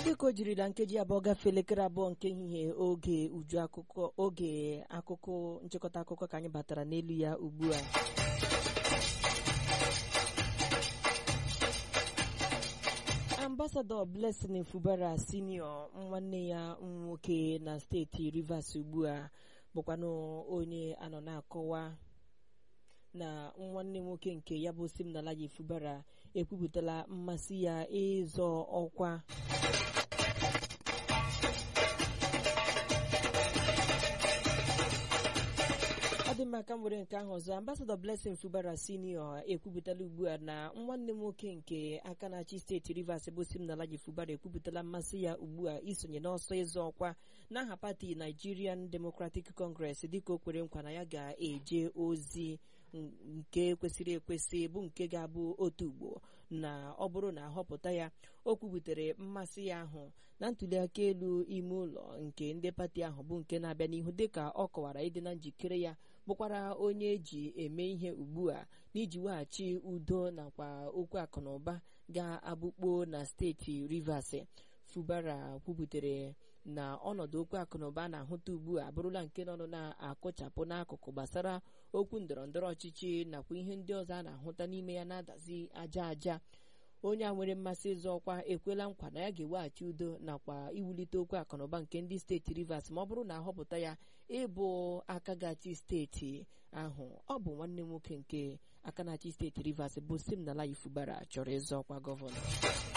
dịka o jirila nkeji abụọ gafee elekere abụọ nke ehihie oge uju akụkọ oge akụkọ nchịkọta akụkọ ka anyị batara n'elu ya ugbu a. Ambassador Blessing Fubara Senior, nwanne ya nwoke na steeti Rivers ugbu a, bụkwanụ onye anọ na-akọwa na nwanne nwoke nke ya bụ Siminalayi Fubara ekwupụtala mmasị ya ịzọ ọkwa maka nwere nke ahụ ọzọ. Ambassador Blessing Fubara Senior ekwupụtala ugbu a na nwanne nwoke nke aka na-achị steeti Rivers bụ Siminalayi Fubara ekwupụtala mmasị ya ugbu a isonye n'ọsọ ịzọ ọkwa n'aha pati Nigerian Democratic Congress dịka o kwere nkwa na ya ga-eje ozi nke kwesịrị ekwesị bụ nke ga-abụ otu ugbo na ọ bụrụ na ahọpụta ya. O kwubutere mmasị ya ahụ na ntuliaka elu ime ụlọ nke ndị pati ahụ bụ nke na-abịa n'ihu dịka ọ kọwara ịdị na njikere ya, bụkwara onye eji eme ihe ugbu a n'iji weghachi udo nakwa okwu akụ na ụba ga-abụkpo na steeti Rivers. Fubara kwubutere na ọnọdụ okwu akụ na ụba na-ahụta ugbu a abụrụla nke nọ na-akụchapụ n'akụkụ gbasara okwu ndọrọndọrọ ọchịchị nakwa ihe ndị ọzọ a na-ahụta n'ime ya na-adazi aja aja. Onye a nwere mmasị ịzọ ọkwa ekwela nkwa na ya ga-eweghachi udo nakwa iwulite okwu akụ na ụba nke ndị steeti Rivers ma ọ bụrụ na ahọpụta ya ịbụ aka ga-achị steeti ahụ. Ọ bụ nwanne nwoke nke aka na-achị steeti Rivers bụ Siminalayi Fubara chọrọ ịzọ ọkwa gọvanọ.